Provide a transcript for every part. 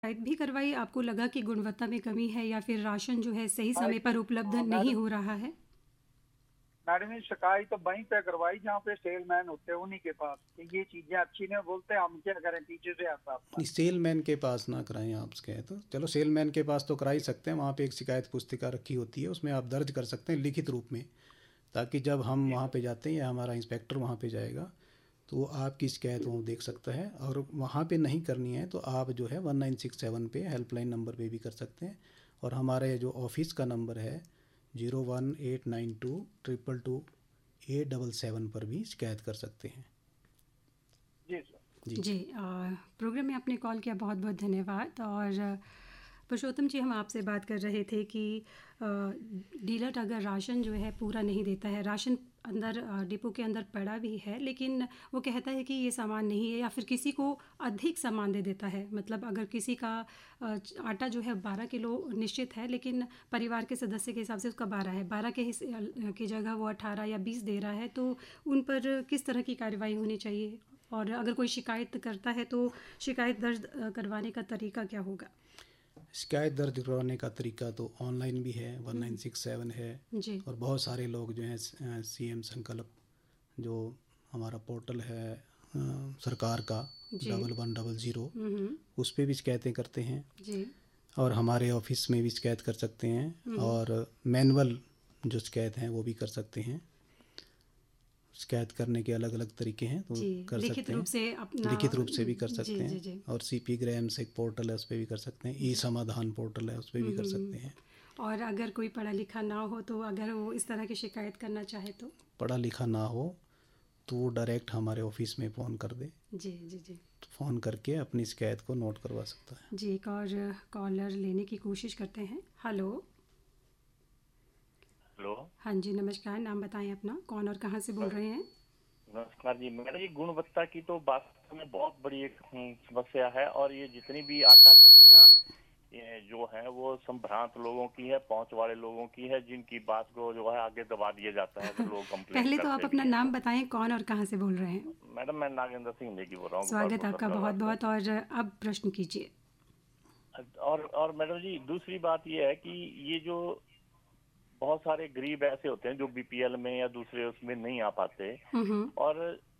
शिकायत भी करवाई, आपको लगा कि गुणवत्ता में कमी है या फिर राशन जो है सही हाँ समय पर उपलब्ध हाँ, नहीं मैडम हो रहा है? मैडम ये शिकायत तो वहीं पे करवाई जहाँ पे सेलमैन होते हैं उन्हीं के पास कि ये चीजें अच्छी नहीं बोलते, हम क्या करें पीछे से आता आपका। नहीं, सेलमैन के पास ना कराएं आप शिकायत। चलो सेलमैन के पास तो करा ही सकते हैं, वहाँ पे एक शिकायत पुस्तिका रखी होती है, उसमें आप दर्ज कर सकते हैं लिखित रूप में, ताकि जब हम जी वहाँ सर। पे जाते हैं या हमारा इंस्पेक्टर वहाँ पे जाएगा तो वो आपकी शिकायत वो देख सकता है। और वहाँ पे नहीं करनी है तो आप जो है 1967 पे हेल्पलाइन नंबर पे भी कर सकते हैं। और हमारे जो ऑफिस का नंबर है 01892228777 पर भी शिकायत कर सकते हैं। जी सर। जी। जी, प्रोग्राम में आपने कॉल किया, बहुत बहुत धन्यवाद। और पुरुषोत्तम जी, हम आपसे बात कर रहे थे कि डीलर अगर राशन जो है पूरा नहीं देता है, राशन अंदर डिपो के अंदर पड़ा भी है लेकिन वो कहता है कि ये सामान नहीं है, या फिर किसी को अधिक सामान दे देता है। मतलब अगर किसी का आटा जो है 12 किलो निश्चित है लेकिन परिवार के सदस्य के हिसाब से उसका 12 है, 12 के की जगह वो 18 या 20 दे रहा है, तो उन पर किस तरह की कार्रवाई होनी चाहिए? और अगर कोई शिकायत करता है तो शिकायत दर्ज करवाने का तरीका क्या होगा? शिकायत दर्ज करवाने का तरीका तो ऑनलाइन भी है, 1967 है। जी। और बहुत सारे लोग जो हैं CM संकल्प जो हमारा पोर्टल है सरकार का जी। 1100 हम्म। उस पे भी शिकायतें करते हैं। जी। और हमारे ऑफिस में भी शिकायत कर सकते हैं। हम्म। और मैनुअल जो शिकायत हैं वो भी कर सकते हैं। शिकायत करने के अलग अलग तरीके हैं, तो जी, कर लिखित सकते रूप हैं। से अपना। लिखित रूप से भी कर जी सकते जी हैं। जी। और CP ग्राम से एक पोर्टल है, उस पर भी कर सकते हैं। ई जी। समाधान पोर्टल है, उस पर भी कर सकते हैं। और अगर कोई पढ़ा लिखा ना हो तो अगर वो इस तरह की शिकायत करना चाहे तो? पढ़ा लिखा ना हो तो वो डायरेक्ट हमारे ऑफिस में फ़ोन कर दे, जी जी जी। तो फ़ोन करके अपनी शिकायत को नोट करवा सकता है। जी, एक और कॉलर लेने की कोशिश करते हैं। हेलो। हेलो। हाँ जी, नमस्कार। नाम बताएं अपना, कौन और कहाँ से बोल रहे हैं? नमस्कार जी, मैडम ये गुणवत्ता की तो वास्तव में बहुत बड़ी एक समस्या है। और ये जितनी भी आटा चक्कियाँ ये जो है वो संभ्रांत लोगों की है, पहुंच वाले लोगों की है, जिनकी बात को जो है आगे दबा दिया जाता है, तो लोग कंप्लेंट पहले तो आप करते अपना भी हैं। नाम बताएं, कौन और कहाँ से बोल रहे हैं? मैडम मैं नागेंद्र सिंह नेगी बोल रहा हूँ, स्वागत गोपालपुर आपका बहुत सरकार बहुत। और अब प्रश्न कीजिए। से। और मैडम जी दूसरी बात ये है कि ये जो बहुत सारे गरीब ऐसे होते हैं जो BPL में या दूसरे उसमें नहीं आ पाते, हम्म। और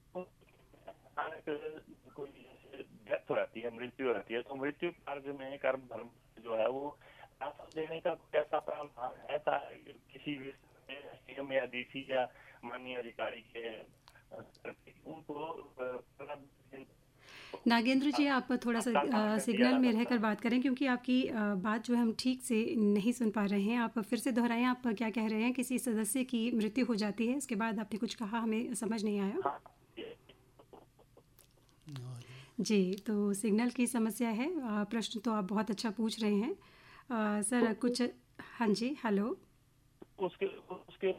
अचानक कोई डेथ हो जाती है, मृत्यु हो जाती है, तो मृत्यु कार्य में कर्म धर्म जो है वो राशन देने का कैसा प्रावधान है किसी भी SDM या DC या माननीय अधिकारी के उनको नागेंद्र जी, आप थोड़ा सा प्रावधान कर दिया सिग्नल जा में सकता रहकर है। बात करें, क्योंकि आपकी बात जो है हम ठीक से नहीं सुन पा रहे हैं। आप फिर से दोहराएं, आप क्या कह रहे हैं? किसी सदस्य की मृत्यु हो जाती है, इसके बाद आपने कुछ कहा, हमें समझ नहीं आया। हाँ, जी, तो सिग्नल की समस्या है। प्रश्न तो आप बहुत अच्छा पूछ रहे हैं। सर कुछ। हाँ जी, हेलो। उसके उसके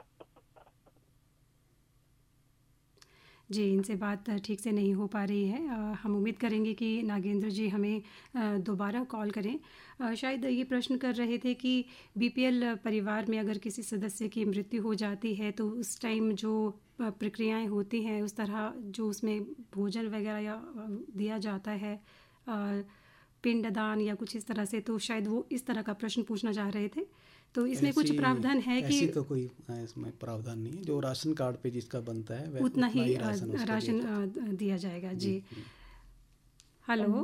जी, इनसे बात ठीक से नहीं हो पा रही है। हम उम्मीद करेंगे कि नागेंद्र जी हमें दोबारा कॉल करें। शायद ये प्रश्न कर रहे थे कि BPL परिवार में अगर किसी सदस्य की मृत्यु हो जाती है तो उस टाइम जो प्रक्रियाएं होती हैं, उस तरह जो उसमें भोजन वगैरह या दिया जाता है, पिंडदान या कुछ इस तरह से, तो शायद वो इस तरह का प्रश्न पूछना चाह रहे थे। तो इसमें ऐसी कुछ प्रावधान है कि ऐसी तो कोई इसमें प्रावधान नहीं है। जो राशन कार्ड पे जिसका बनता है वह उतना उतना ही ही राशन उसको दिया राशन जाता है। दिया जाएगा? जी जी। जी। हेलो।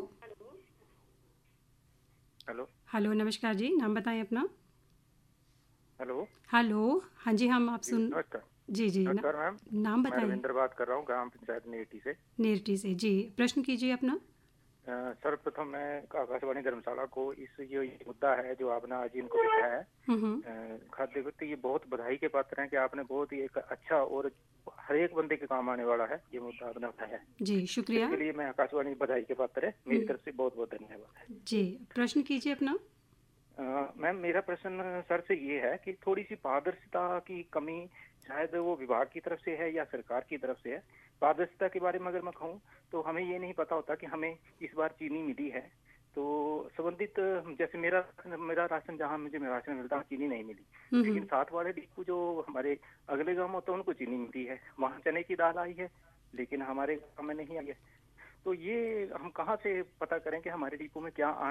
हेलो। हेलो, नमस्कार जी। नाम बताएं अपना। हेलो। हेलो। हाँ जी, हम आप जी सुन। नमस्कार। जी जी नमस्कार मैम, नाम मैं बताएं। रविंद्र बात कर रहा हूँ, ग्राम पंचायत नेटी से। नेरटी से। जी, प्रश्न कीजिए अपना। सर्वप्रथम मैं आकाशवाणी धर्मशाला को इस जो ये मुद्दा है जो आपने आज इनको बताया हम्म। है खाद्य व्यक्ति, ये बहुत बधाई के पात्र हैं कि आपने बहुत ही एक अच्छा और हर एक बंदे के काम आने वाला है ये मुद्दा आपने उठाया है। जी, शुक्रिया। इसके लिए मैं आकाशवाणी बधाई के पात्र है, मेरी तरफ से बहुत बहुत धन्यवाद है। जी, प्रश्न कीजिए अपना। मैम मेरा प्रश्न सर से ये है कि थोड़ी सी पारदर्शिता की कमी शायद वो विभाग की तरफ से है या सरकार की तरफ से है। पारदर्शिता के बारे में अगर मैं कहूँ तो हमें ये नहीं पता होता कि हमें इस बार चीनी मिली है, तो संबंधित जैसे मेरा मेरा राशन जहाँ मुझे राशन मिलता है चीनी नहीं मिली, लेकिन साथ वाले डिपो जो हमारे अगले गाँव होता है उनको चीनी मिलती है, वहाँ चने की दाल आई है लेकिन हमारे गाँव में नहीं आई है। तो ये हम कहाँ से पता करें कि हमारे डिपो में क्या